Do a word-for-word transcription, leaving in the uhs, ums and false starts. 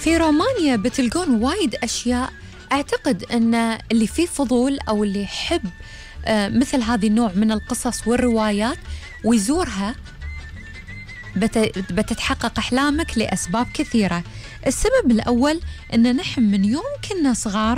في رومانيا بتلقون وايد أشياء. أعتقد أن اللي فيه فضول أو اللي يحب آه مثل هذه النوع من القصص والروايات ويزورها بتتحقق أحلامك لأسباب كثيرة. السبب الأول أن نحن من يوم كنا صغار